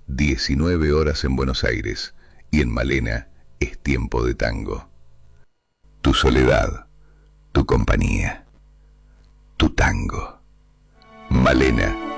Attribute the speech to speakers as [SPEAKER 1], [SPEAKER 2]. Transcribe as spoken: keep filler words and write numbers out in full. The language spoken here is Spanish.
[SPEAKER 1] diecinueve horas en Buenos Aires y en Malena es tiempo de tango. Tu soledad, tu compañía, tu tango. Malena.